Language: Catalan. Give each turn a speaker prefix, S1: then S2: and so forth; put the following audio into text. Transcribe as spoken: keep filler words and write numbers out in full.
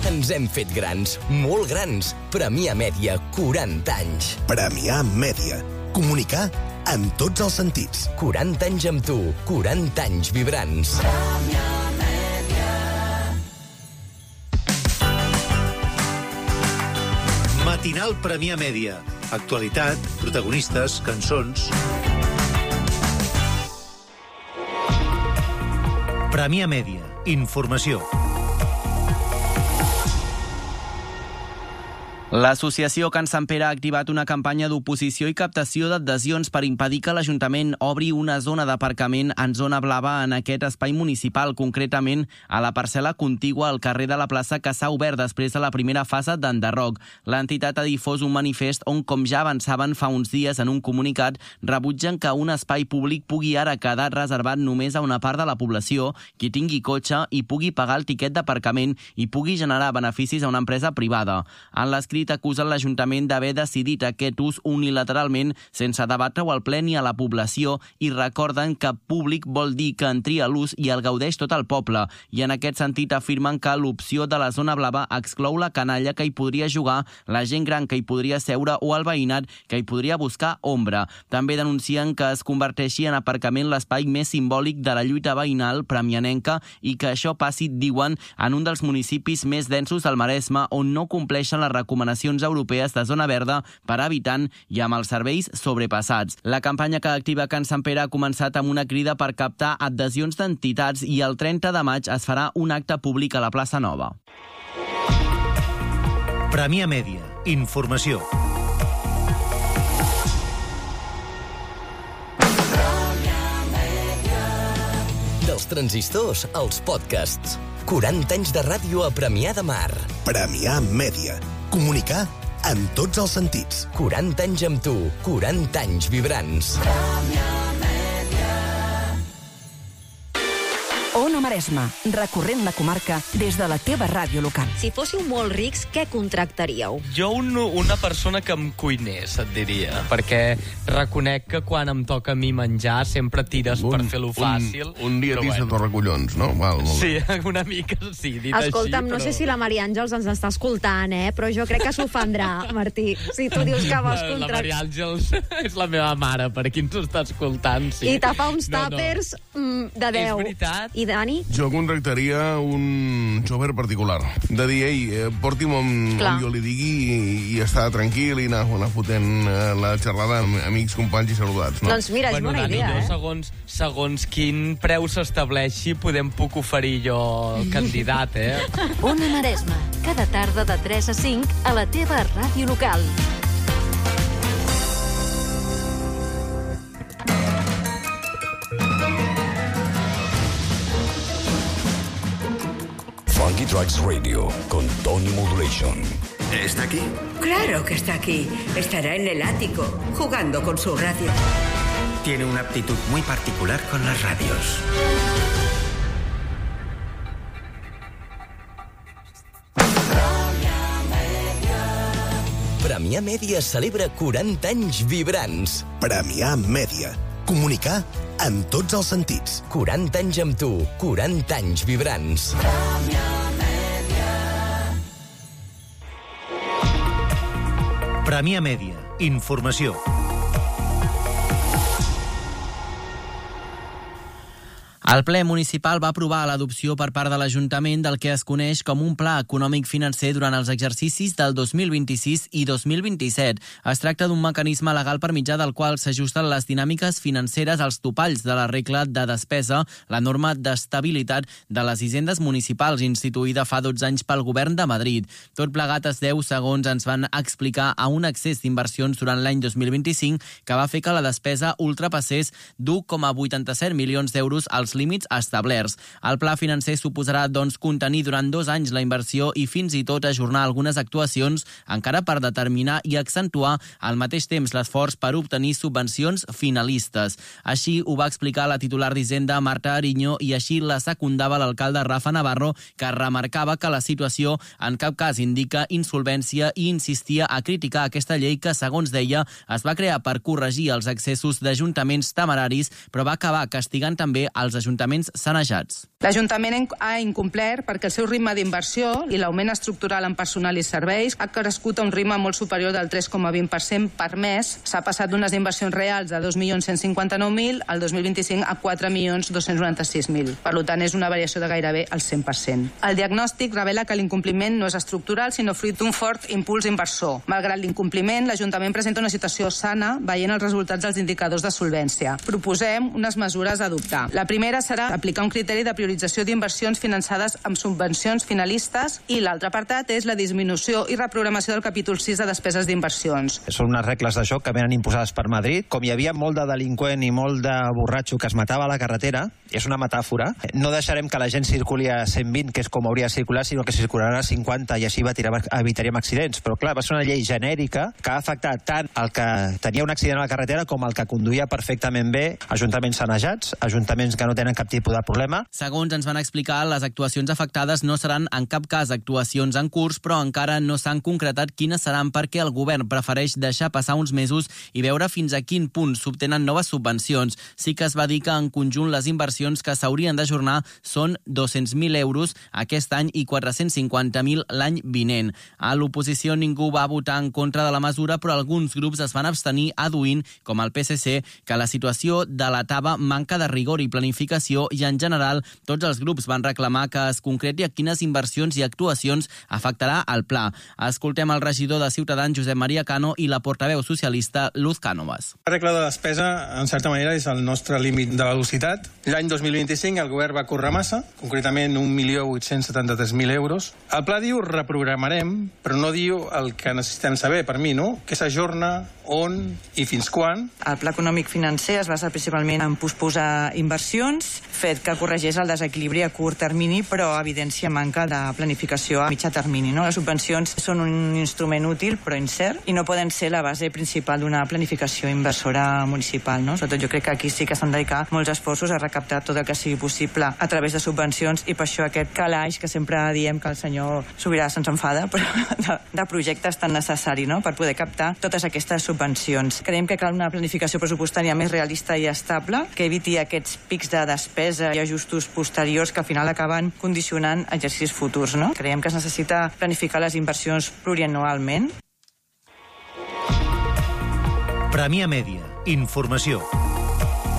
S1: Ens hem fet grans, molt grans. Premià Mèdia, quaranta anys.
S2: Premià Mèdia. Comunicar en tots els sentits.
S1: quaranta anys amb tu, quaranta anys vibrants. Premià Mèdia.
S3: Matinal Premià Mèdia. Actualitat, protagonistes, cançons... Premià Mèdia. Informació.
S4: L'associació Can Sant Pere ha activat una campanya d'oposició i captació d'adhesions per impedir que l'Ajuntament obri una zona d'aparcament en zona blava en aquest espai municipal, concretament a la parcel·la contigua al carrer de la plaça que s'ha obert després de la primera fase d'enderroc. L'entitat ha difós un manifest on, com ja avançaven fa uns dies en un comunicat, rebutgen que un espai públic pugui ara quedar reservat només a una part de la població, qui tingui cotxe i pugui pagar el tiquet d'aparcament i pugui generar beneficis a una empresa privada. En l'escrit acusen l'Ajuntament d'haver decidit aquest ús unilateralment sense debatre-ho al ple ni a la població i recorden que públic vol dir que en tria l'ús i el gaudeix tot el poble. I en aquest sentit afirmen que l'opció de la zona blava exclou la canalla que hi podria jugar, la gent gran que hi podria seure o el veïnat que hi podria buscar ombra. També denuncien que es converteixi en aparcament l'espai més simbòlic de la lluita veïnal premianenca i que això passi, diuen, en un dels municipis més densos del Maresme on no compleixen les recomanacions europees de zona verda per habitant i amb els serveis sobrepassats. La campanya que activa Can Sant Pere ha començat amb una crida per captar adhesions d'entitats i el trenta de maig es farà un acte públic a la plaça Nova.
S3: Premià Mèdia. Informació.
S1: Dels transistors als podcasts. quaranta anys de ràdio a Premià de Mar.
S2: Premià Mèdia. Comunicar en tots els sentits.
S1: quaranta anys amb tu, quaranta anys vibrants. Premià Mèdia.
S5: Ona Maresme, recorrent la comarca des de la teva ràdio local.
S6: Si fóssiu molt rics, què contractaríeu?
S7: Jo un, una persona que em cuinés, et diria, perquè reconec que quan em toca a mi menjar sempre tires un, per fer-lo fàcil.
S8: Un, un dia tens bueno. de recollons, no? Val,
S7: sí, una mica sí, dit
S6: Escolta'm,
S7: així,
S6: no
S7: però...
S6: sé si la Maria Àngels ens està escoltant, eh? Però jo crec que s'ofendrà, Martí, si tu dius que vols contractar...
S7: La Maria Àngels és la meva mare, per aquí ens està escoltant, sí.
S6: I te fa uns tàpers no, no. de deu.
S7: És veritat.
S6: I Dani?
S8: Jo contractaria un xofer particular. De dir, ei, porti'm on, on jo li digui i, i estar tranquil i anar, anar fotent la xerrada amb amics, companys i saludats. No?
S6: Doncs mira, és
S7: bueno,
S6: bona
S7: Dani,
S6: idea,
S7: jo,
S6: eh?
S7: Segons, segons quin preu s'estableixi, podem puc oferir jo candidat, eh?
S5: Ona Maresme, cada tarda de tres a cinc a la teva ràdio local.
S9: Funky Tracks Radio con Tony Modulation.
S10: ¿Está aquí?
S11: Claro que está aquí. Estará en el ático, jugando con su radio.
S10: Tiene una aptitud muy particular con las radios.
S1: Premià Mèdia celebra quaranta anys vibrants.
S2: Premià Mèdia. Comunicar en tots els sentits.
S1: quaranta anys amb tu, quaranta anys vibrants. Premià Mèdia.
S3: Premià Mèdia. Informació.
S4: El ple municipal va aprovar l'adopció per part de l'Ajuntament del que es coneix com un pla econòmic financer durant els exercicis del dos mil vint-i-sis i dos mil vint-i-set. Es tracta d'un mecanisme legal per mitjà del qual s'ajusten les dinàmiques financeres als topalls de la regla de despesa, la norma d'estabilitat de les hisendes municipals instituïda fa dotze anys pel govern de Madrid. Tot plegat es deu, segons ens van explicar, a un excés d'inversions durant l'any dos mil vint-i-cinc que va fer que la despesa ultrapassés d'u coma vuitanta-set milions d'euros als límits establerts. El pla financer suposarà, doncs, contenir durant dos anys la inversió i fins i tot ajornar algunes actuacions encara per determinar i accentuar al mateix temps l'esforç per obtenir subvencions finalistes. Així ho va explicar la titular d'Hisenda, Marta Ariño, i així la secundava l'alcalde Rafa Navarro, que remarcava que la situació en cap cas indica insolvència i insistia a criticar aquesta llei que, segons deia, es va crear per corregir els excessos d'ajuntaments temeraris, però va acabar castigant també els ajuntaments ajuntaments sanejats.
S12: L'Ajuntament ha incomplert perquè el seu ritme d'inversió i l'augment estructural en personal i serveis ha crescut a un ritme molt superior del tres coma vint per cent per mes. S'ha passat d'unes inversions reals de dos milions cent cinquanta-nou mil al dos mil vint-i-cinc a quatre milions dos-cents noranta-sis mil. Per tant, és una variació de gairebé el cent per cent. El diagnòstic revela que l'incompliment no és estructural, sinó fruit d'un fort impuls inversor. Malgrat l'incompliment, l'Ajuntament presenta una situació sana veient els resultats dels indicadors de solvència. Proposem unes mesures a adoptar. La primera serà aplicar un criteri de priorització d'inversions finançades amb subvencions finalistes i l'altre apartat és la disminució i reprogramació del capítol sis de despeses d'inversions.
S13: Són unes regles de joc que venen imposades per Madrid. Com hi havia molt de delinqüent i molt de borratxo que es matava a la carretera, és una metàfora, no deixarem que la gent circuli a cent vint, que és com hauria de circular, sinó que circularà a cinquanta i així evitaríem accidents. Però clar, va ser una llei genèrica que ha afectat tant el que tenia un accident a la carretera com el que conduïa perfectament bé, ajuntaments sanejats, ajuntaments que no tenen cap tipus de problema.
S4: Segons ens van explicar, les actuacions afectades no seran en cap cas actuacions en curs, però encara no s'han concretat quines seran perquè el govern prefereix deixar passar uns mesos i veure fins a quin punt s'obtenen noves subvencions. Sí que es va dir que en conjunt les inversions que s'haurien d'ajornar són dos-cents mil euros aquest any i quatre-cents cinquanta mil l'any vinent. A l'oposició ningú va votar en contra de la mesura, però alguns grups es van abstenir aduint, com el P S C, que la situació delatava manca de rigor i planificació i, en general, tots els grups van reclamar que es concreti a quines inversions i actuacions afectarà el pla. Escoltem el regidor de Ciutadans, Josep Maria Cano, i la portaveu socialista, Luz Cánovas.
S14: La regla de despesa, en certa manera, és el nostre límit de velocitat. L'any dos mil vint-i-cinc el govern va córrer massa, concretament un milió vuit-cents setanta-tres mil euros. El pla diu reprogramarem, però no diu el que necessitem saber, per mi, no? Què s'ajorna, on i fins quan.
S15: El pla econòmic financer es basa principalment en posposar inversions, fet que corregeix el desequilibri a curt termini, però evidència manca de planificació a mitjà termini. No? Les subvencions són un instrument útil, però incert, i no poden ser la base principal d'una planificació inversora municipal. No? Sobretot jo crec que aquí sí que s'han de dedicar molts esforços a recaptar tot el que sigui possible a través de subvencions, i per això aquest calaix que sempre diem que el senyor Subirà se'ns enfada, però de, de projectes tan necessari, no? Per poder captar totes aquestes subvencions. Creiem que cal una planificació pressupostària més realista i estable, que eviti aquests pics de despesa i ajustos posteriors que al final acaben condicionant exercicis futurs. No? Creiem que es necessita planificar les inversions plurianualment.
S3: Premià Mèdia. Informació.